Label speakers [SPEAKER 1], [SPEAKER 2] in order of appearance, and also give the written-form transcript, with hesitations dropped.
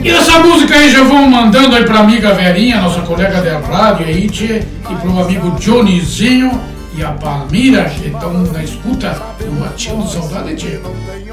[SPEAKER 1] E essa música aí já vão mandando aí pra amiga Verinha, nossa colega da rádio aí, tchê, e pro amigo Johnnyzinho e a Palmira, que estão na escuta do Matinho de Saudade, tchê.